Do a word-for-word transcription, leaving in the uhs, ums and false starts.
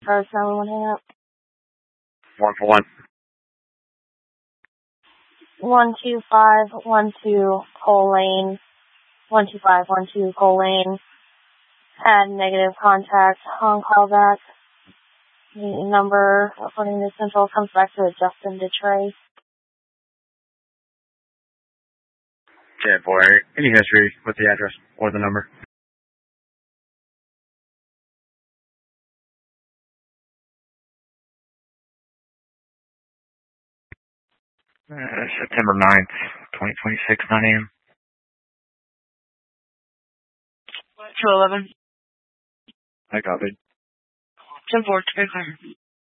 First nine one one, hang up. One for one. One two five one two Cole Lane. One two five one two Cole Lane. Had negative contact on callback. The number according to Central comes back to Justin Detroit. Okay, boy. Any history with the address or the number? Uh, September ninth, twenty twenty-six, nine a.m. two eleven. I copied. ten four, clear.